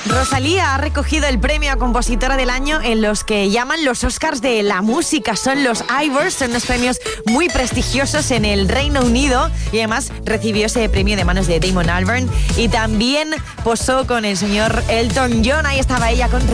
Rosalía ha recogido el premio a compositora del año en los que llaman los Oscars de la música. Son los Ivors, son unos premios muy prestigiosos en el Reino Unido y además recibió ese premio de manos de Damon Albarn y también posó con el señor Elton John. Ahí estaba ella con